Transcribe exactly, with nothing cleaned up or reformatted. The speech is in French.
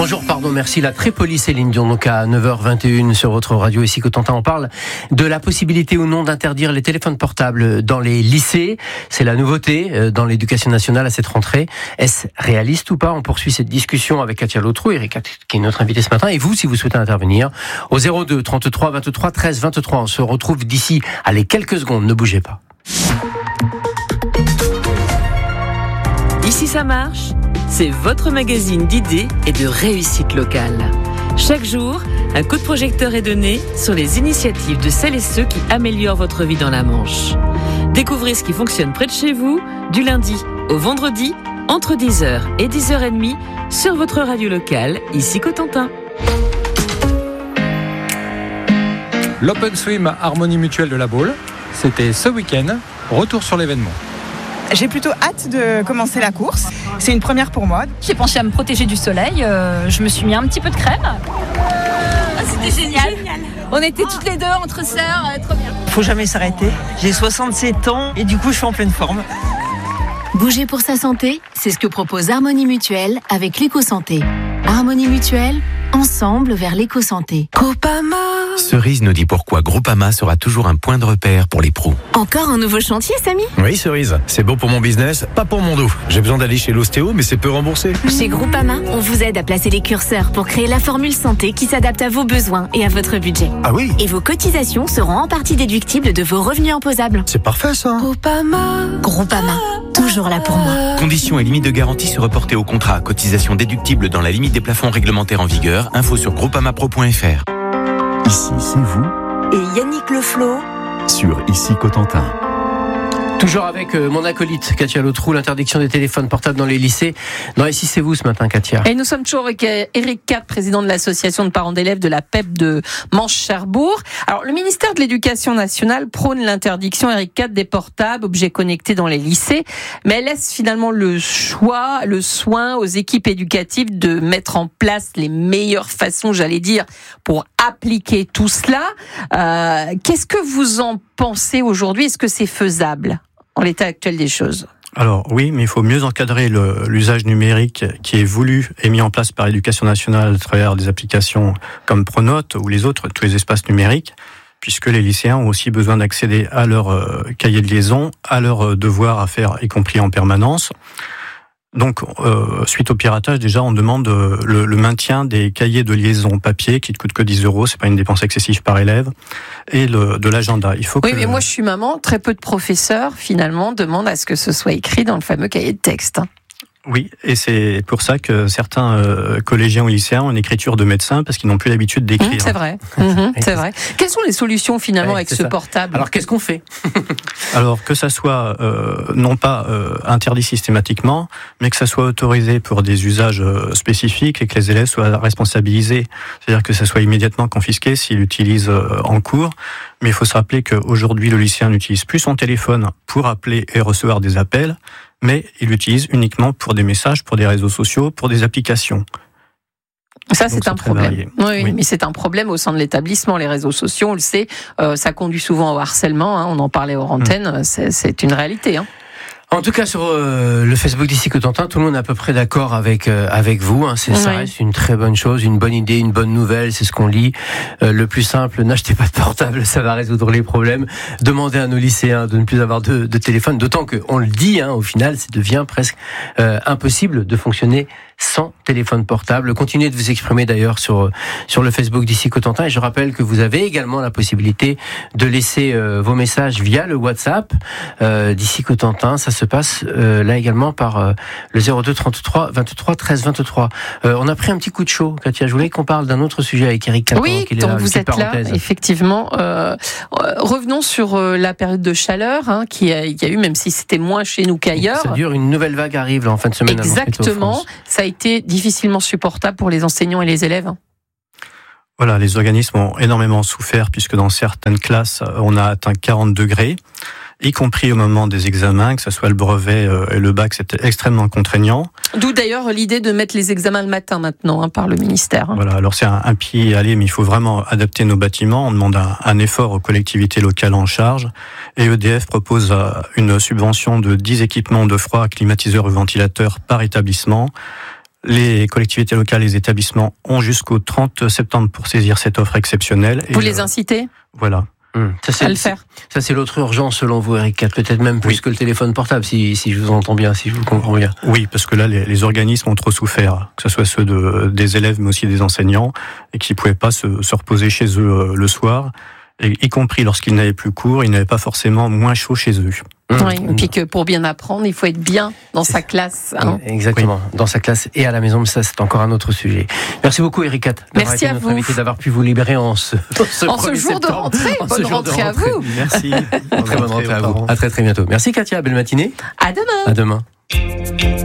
Bonjour, pardon, merci. La Tripoli, Céline Dion, donc à neuf heures vingt et une sur votre radio ici Cotentin. On parle de la possibilité ou non d'interdire les téléphones portables dans les lycées. C'est la nouveauté dans l'éducation nationale à cette rentrée. Est-ce réaliste ou pas? On poursuit cette discussion avec Katia Lautrou, Erika, qui est notre invitée ce matin. Et vous, si vous souhaitez intervenir, au zéro deux trente-trois vingt-trois treize vingt-trois. On se retrouve d'ici, allez, quelques secondes. Ne bougez pas. Ici ça marche, c'est votre magazine d'idées et de réussite locale. Chaque jour, un coup de projecteur est donné sur les initiatives de celles et ceux qui améliorent votre vie dans la Manche. Découvrez ce qui fonctionne près de chez vous, du lundi au vendredi, entre dix heures et dix heures trente sur votre radio locale, ici Cotentin. L'Open Swim Harmonie Mutuelle de la Baule, c'était ce week-end. Retour sur l'événement. J'ai plutôt hâte de commencer la course. C'est une première pour moi. J'ai pensé à me protéger du soleil. Euh, je me suis mis un petit peu de crème. Ah, c'était génial. génial. On était toutes les deux entre sœurs. Euh, trop bien. Faut jamais s'arrêter. J'ai soixante-sept ans et du coup, je suis en pleine forme. Bouger pour sa santé, c'est ce que propose Harmonie Mutuelle avec l'éco-santé. Harmonie Mutuelle, ensemble vers l'éco-santé. Groupama. Cerise nous dit pourquoi Groupama sera toujours un point de repère pour les pros. Encore un nouveau chantier, Samy? Oui, Cerise. C'est beau pour mon business, pas pour mon dos. J'ai besoin d'aller chez l'ostéo, mais c'est peu remboursé. Chez Groupama, on vous aide à placer les curseurs pour créer la formule santé qui s'adapte à vos besoins et à votre budget. Ah oui? Et vos cotisations seront en partie déductibles de vos revenus imposables. C'est parfait, ça. Groupama. Groupama. Toujours là pour moi. Conditions et limites de garantie se reporter au contrat. Cotisation déductible dans la limite des plafonds réglementaires en vigueur. Info sur groupamapro point f r. Ici, c'est vous. Et Yannick Leflot Sur Ici Cotentin. Toujours avec mon acolyte Katia Lautrou, l'interdiction des téléphones portables dans les lycées. Non, ici c'est vous ce matin, Katia. Et nous sommes toujours avec Eric Cap, président de l'association de parents d'élèves de la P E P de Manche-Cherbourg. Alors, le ministère de l'Éducation nationale prône l'interdiction, Eric Cap, des portables, objets connectés dans les lycées, mais elle laisse finalement le choix, le soin aux équipes éducatives de mettre en place les meilleures façons, j'allais dire, pour appliquer tout cela. Euh, qu'est-ce que vous en pensez aujourd'hui? Est-ce que c'est faisable en l'état actuel des choses? Alors oui, mais il faut mieux encadrer le, l'usage numérique qui est voulu et mis en place par l'Éducation nationale à travers des applications comme Pronote ou les autres, tous les espaces numériques, puisque les lycéens ont aussi besoin d'accéder à leur euh, cahier de liaison, à leurs euh, devoirs à faire, y compris en permanence. Donc, euh, suite au piratage, déjà, on demande euh, le, le maintien des cahiers de liaison papier qui ne coûtent que dix euros, c'est pas une dépense excessive par élève, et le, de l'agenda. Il faut oui, que mais moi je suis maman, très peu de professeurs, finalement, demandent à ce que ce soit écrit dans le fameux cahier de texte. Oui, et c'est pour ça que certains euh, collégiens ou lycéens ont une écriture de médecin parce qu'ils n'ont plus l'habitude d'écrire. Mmh, c'est vrai, mmh, c'est vrai. Quelles sont les solutions finalement ouais, avec ce ça. portable? Alors qu'est-ce qu'on fait? Alors que ça soit euh, non pas euh, interdit systématiquement, mais que ça soit autorisé pour des usages euh, spécifiques et que les élèves soient responsabilisés. C'est-à-dire que ça soit immédiatement confisqué s'ils l'utilisent euh, en cours. Mais il faut se rappeler qu'aujourd'hui, le lycéen n'utilise plus son téléphone pour appeler et recevoir des appels, mais il l'utilise uniquement pour des messages, pour des réseaux sociaux, pour des applications. Ça, Donc, c'est, c'est un problème. Oui, oui, mais c'est un problème au sein de l'établissement. Les réseaux sociaux, on le sait, euh, ça conduit souvent au harcèlement. Hein, on en parlait hors antenne, mmh. c'est, c'est une réalité. Hein. En tout cas, sur euh, le Facebook d'ici Cotentin, tout le monde est à peu près d'accord avec euh, avec vous. Hein. C'est, oui. Ça reste une très bonne chose, une bonne idée, une bonne nouvelle. C'est ce qu'on lit. Euh, le plus simple, n'achetez pas de portable, ça va résoudre les problèmes. Demandez à nos lycéens de ne plus avoir de, de téléphone. D'autant que, on le dit, hein, au final, ça devient presque euh, impossible de fonctionner sans téléphone portable. Continuez de vous exprimer d'ailleurs sur sur le Facebook d'ici Cotentin. Et je rappelle que vous avez également la possibilité de laisser euh, vos messages via le WhatsApp euh, d'ici Cotentin. Ça se passe euh, là également par euh, le zéro deux trente-trois vingt-trois treize vingt-trois. Euh, on a pris un petit coup de chaud, Katia. Je voulais qu'on parle d'un autre sujet avec Eric Caton. Oui, qui est donc là, vous êtes parenthèse. Là, effectivement. Euh, revenons sur euh, la période de chaleur hein, qu'il y a, y a eu, même si c'était moins chez nous qu'ailleurs. Ça dure, une nouvelle vague arrive là, en fin de semaine. Exactement. Ça a été difficilement supportable pour les enseignants et les élèves. Voilà, les organismes ont énormément souffert puisque dans certaines classes, on a atteint quarante degrés, y compris au moment des examens, que ce soit le brevet et le bac, c'était extrêmement contraignant. D'où d'ailleurs l'idée de mettre les examens le matin maintenant hein, par le ministère. Hein. Voilà, alors c'est un, un pied à aller, mais il faut vraiment adapter nos bâtiments. On demande un, un effort aux collectivités locales en charge. Et E D F propose une subvention de dix équipements de froid, climatiseurs ou ventilateurs par établissement. Les collectivités locales, les établissements ont jusqu'au trente septembre pour saisir cette offre exceptionnelle. Vous et les euh, incitez ? Voilà. Hum, ça, c'est, à le faire. Ça, c'est l'autre urgence, selon vous, Eric quatre, peut-être même plus oui. que le téléphone portable, si, si je vous entends bien, si je vous comprends bien. Oui, parce que là, les, les organismes ont trop souffert, que ce soit ceux de, des élèves, mais aussi des enseignants, et qui ne pouvaient pas se, se reposer chez eux euh, le soir, et, y compris lorsqu'ils n'avaient plus cours, ils n'avaient pas forcément moins chaud chez eux. Oui, et puis que pour bien apprendre, il faut être bien dans sa classe. Hein. Exactement, oui. Dans sa classe et à la maison, mais ça c'est encore un autre sujet. Merci beaucoup Eric quatre d'avoir Merci été à notre vous. invité, d'avoir pu vous libérer en ce, ce, en ce jour septembre. de rentrée. En bonne rentrée à vous. Merci. Très bonne rentrée à vous. À très très bientôt. Merci Katia, belle matinée. À demain. À demain.